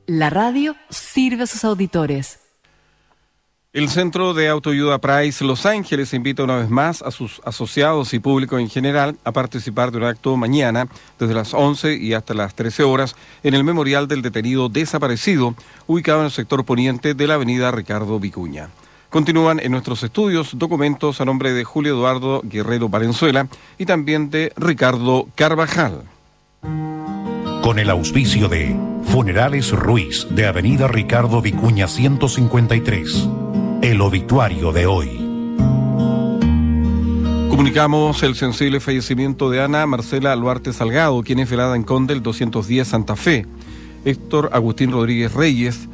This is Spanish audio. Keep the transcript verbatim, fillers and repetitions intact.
La radio sirve a sus auditores. El Centro de Autoayuda Price Los Ángeles invita una vez más a sus asociados y público en general a participar de un acto mañana desde las once y hasta las trece horas en el Memorial del Detenido Desaparecido, ubicado en el sector poniente de la avenida Ricardo Vicuña. Continúan en nuestros estudios documentos a nombre de Julio Eduardo Guerrero Valenzuela y también de Ricardo Carvajal. Con el auspicio de Funerales Ruiz de avenida Ricardo Vicuña ciento cincuenta y tres. El obituario de hoy. Comunicamos el sensible fallecimiento de Ana Marcela Luarte Salgado, quien es velada en Conde el doscientos diez Santa Fe. Héctor Agustín Rodríguez Reyes